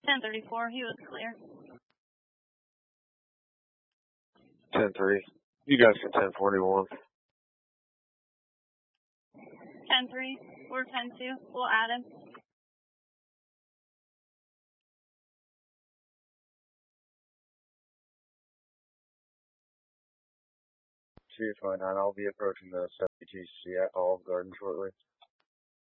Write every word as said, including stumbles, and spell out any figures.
ten thirty-four, he was clear. ten three. You guys can ten forty-one. ten three, we're ten two, we'll add him. two five nine, I'll be approaching the W T C at Olive Garden shortly.